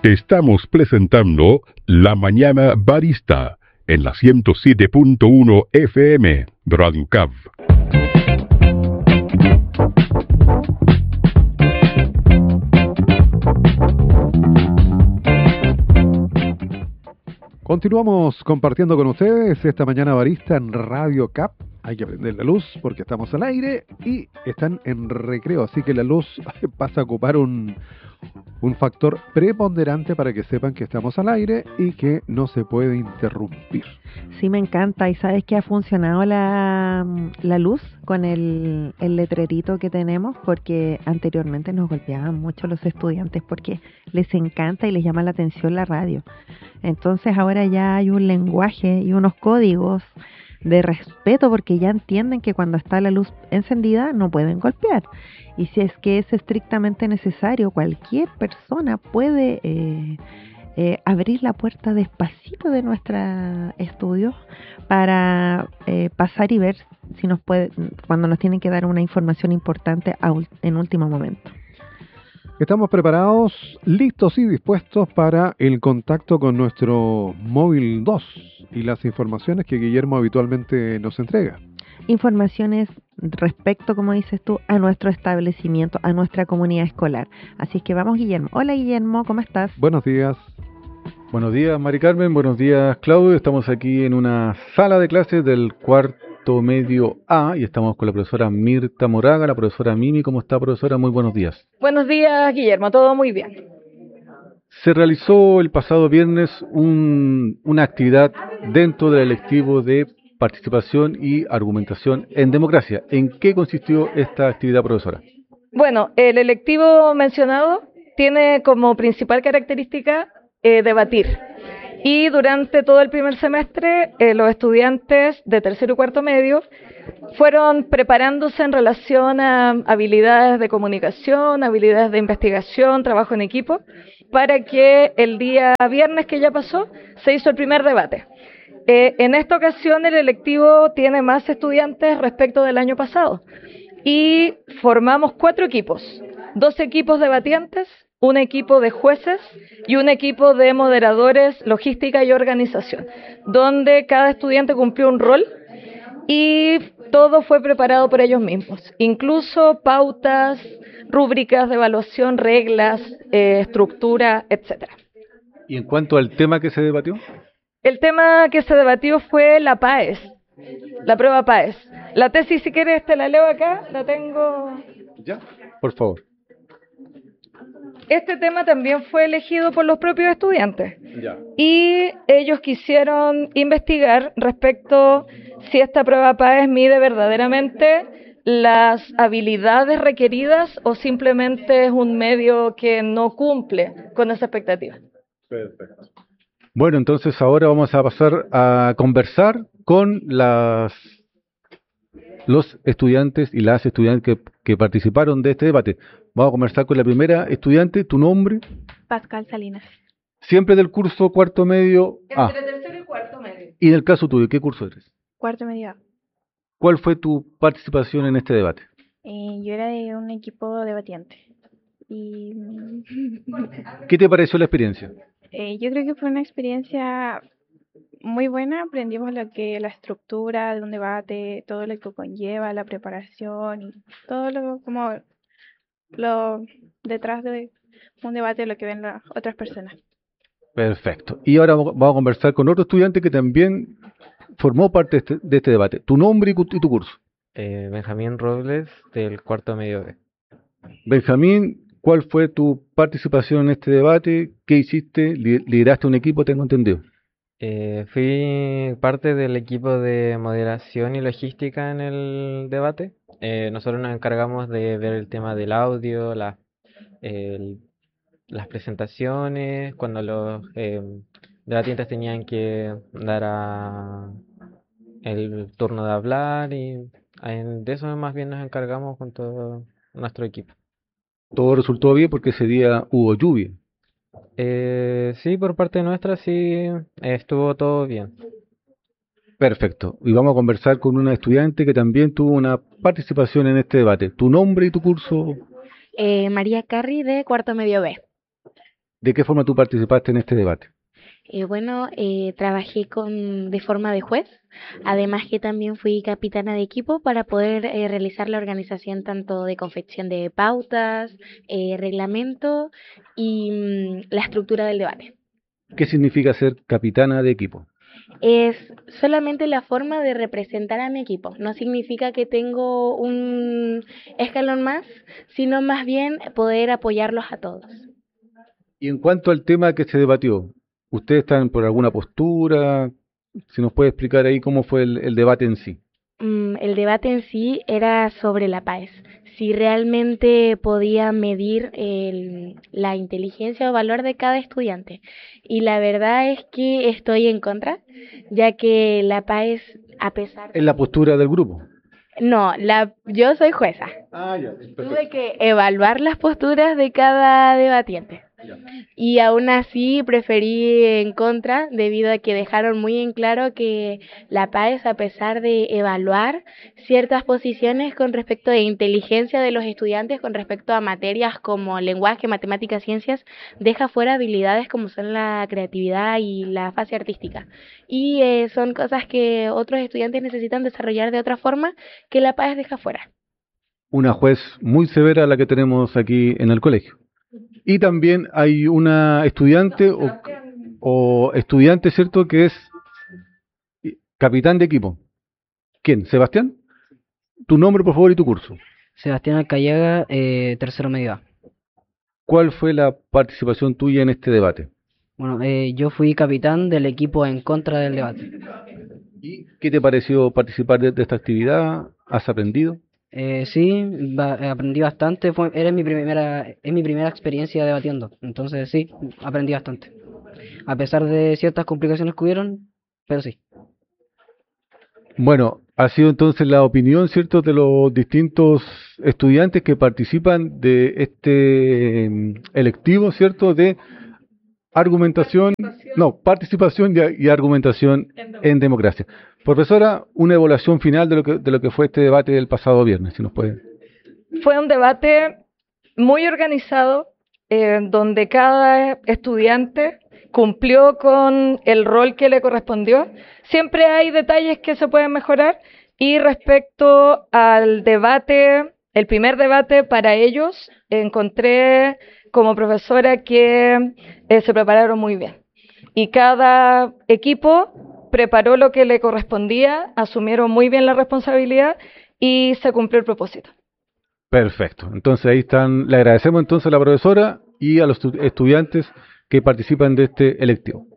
Estamos presentando La Mañana Barista en la 107.1 FM Radio CAV. Continuamos compartiendo con ustedes esta Mañana Barista en Radio CAP. Hay que prender la luz porque estamos al aire y están en recreo, así que la luz pasa a ocupar un factor preponderante para que sepan que estamos al aire y que no se puede interrumpir. Sí, me encanta. ¿Y sabes que ha funcionado la luz con el letrerito que tenemos? Porque anteriormente nos golpeaban mucho los estudiantes porque les encanta y les llama la atención la radio. Entonces ahora ya hay un lenguaje y unos códigos de respeto porque ya entienden que cuando está la luz encendida no pueden golpear. Y si es que es estrictamente necesario, cualquier persona puede abrir la puerta despacito de nuestro estudio para pasar y ver si nos puede, cuando nos tienen que dar una información importante en último momento. Estamos preparados, listos y dispuestos para el contacto con nuestro móvil 2 y las informaciones que Guillermo habitualmente nos entrega. Informaciones respecto, como dices tú, a nuestro establecimiento, a nuestra comunidad escolar. Así es que vamos, Guillermo. Hola, Guillermo, ¿cómo estás? Buenos días. Buenos días, Mari Carmen. Buenos días, Claudio. Estamos aquí en una sala de clases del cuarto medio A y estamos con la profesora Mirta Moraga, la profesora Mimi. ¿Cómo está, profesora? Muy buenos días. Buenos días, Guillermo. Todo muy bien. Se realizó el pasado viernes una actividad dentro del electivo de participación y argumentación en democracia. ¿En qué consistió esta actividad, profesora? Bueno, el electivo mencionado tiene como principal característica debatir. Y durante todo el primer semestre, los estudiantes de tercero y cuarto medio fueron preparándose en relación a habilidades de comunicación, habilidades de investigación, trabajo en equipo, para que el día viernes que ya pasó, se hizo el primer debate. En esta ocasión el electivo tiene más estudiantes respecto del año pasado y formamos 4 equipos, 2 equipos debatientes, un equipo de jueces y un equipo de moderadores, logística y organización, donde cada estudiante cumplió un rol y todo fue preparado por ellos mismos, incluso pautas, rúbricas de evaluación, reglas, estructura, etcétera. ¿Y en cuanto al tema que se debatió? El tema que se debatió fue la PAES, la prueba PAES. La tesis, si quieres, te la leo acá, la tengo. Ya, por favor. Este tema también fue elegido por los propios estudiantes. Ya. Y ellos quisieron investigar respecto si esta prueba PAES mide verdaderamente las habilidades requeridas o simplemente es un medio que no cumple con esa expectativa. Perfecto. Bueno, entonces ahora vamos a pasar a conversar con los estudiantes y las estudiantes que participaron de este debate. Vamos a conversar con la primera estudiante. ¿Tu nombre? Pascal Salinas. Siempre del curso cuarto medio A. Entre tercero y cuarto medio. Y en el caso tuyo, ¿qué curso eres? Cuarto medio A. ¿Cuál fue tu participación en este debate? Yo era de un equipo debatiente. Y ¿Qué te pareció la experiencia? yo creo que fue una experiencia muy buena. Aprendimos lo que la estructura de un debate, todo lo que conlleva, la preparación y todo lo detrás de un debate, lo que ven las otras personas. Perfecto. Y ahora vamos a conversar con otro estudiante que también formó parte de este debate. ¿Tu nombre y tu curso? Benjamín Robles, del cuarto medio B. Benjamín, ¿cuál fue tu participación en este debate? ¿Qué hiciste? ¿Lideraste un equipo? Tengo entendido. Fui parte del equipo de moderación y logística en el debate. Nosotros nos encargamos de ver el tema del audio, las presentaciones, cuando los debatientes tenían que dar el turno de hablar y de eso más bien nos encargamos con todo nuestro equipo. Todo resultó bien porque ese día hubo lluvia. Sí, por parte nuestra sí estuvo todo bien. Perfecto. Y vamos a conversar con una estudiante que también tuvo una participación en este debate. ¿Tu nombre y tu curso? María Carri, de cuarto medio B. ¿De qué forma tú participaste en este debate? Bueno, trabajé de forma de juez, además que también fui capitana de equipo para poder realizar la organización tanto de confección de pautas, reglamento y la estructura del debate. ¿Qué significa ser capitana de equipo? Es solamente la forma de representar a mi equipo, no significa que tengo un escalón más, sino más bien poder apoyarlos a todos. Y en cuanto al tema que se debatió, ¿ustedes están por alguna postura? Si nos puede explicar ahí cómo fue el debate en sí. El debate en sí era sobre la PAES, si realmente podía medir la inteligencia o valor de cada estudiante. Y la verdad es que estoy en contra, ya que la PAES, a pesar ¿En la postura del grupo? No, yo soy jueza. Ya. Tuve que evaluar las posturas de cada debatiente. Y aún así preferí en contra, debido a que dejaron muy en claro que la PAES, a pesar de evaluar ciertas posiciones con respecto de inteligencia de los estudiantes, con respecto a materias como lenguaje, matemáticas, ciencias, deja fuera habilidades como son la creatividad y la fase artística. Y son cosas que otros estudiantes necesitan desarrollar de otra forma que la PAES deja fuera. Una juez muy severa la que tenemos aquí en el colegio. Y también hay una estudiante o estudiante, ¿cierto?, que es capitán de equipo. ¿Quién? ¿Sebastián? Tu nombre, por favor, y tu curso. Sebastián Alcayaga, tercero medio A. ¿Cuál fue la participación tuya en este debate? Bueno, yo fui capitán del equipo en contra del debate. ¿Y qué te pareció participar de esta actividad? ¿Has aprendido? Sí, aprendí bastante. Es mi primera experiencia debatiendo. Entonces sí, aprendí bastante. A pesar de ciertas complicaciones que hubieron, pero sí. Bueno, ha sido entonces la opinión, ¿cierto?, de los distintos estudiantes que participan de este electivo, ¿cierto?, de participación y argumentación en democracia. Profesora, una evaluación final de lo que fue este debate del pasado viernes, si nos puede. Fue un debate muy organizado, donde cada estudiante cumplió con el rol que le correspondió. Siempre hay detalles que se pueden mejorar, y respecto al debate, el primer debate para ellos, encontré como profesora que se prepararon muy bien. Y cada equipo preparó lo que le correspondía, asumieron muy bien la responsabilidad y se cumplió el propósito. Perfecto. Entonces ahí están. Le agradecemos entonces a la profesora y a los estudiantes que participan de este electivo.